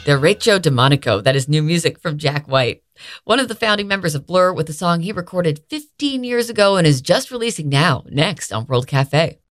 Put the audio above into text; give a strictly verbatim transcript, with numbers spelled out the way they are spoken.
Derecho Demonico. That is new music from Jack White, one of the founding members of Blur, with a song he recorded fifteen years ago and is just releasing now, next on World Cafe.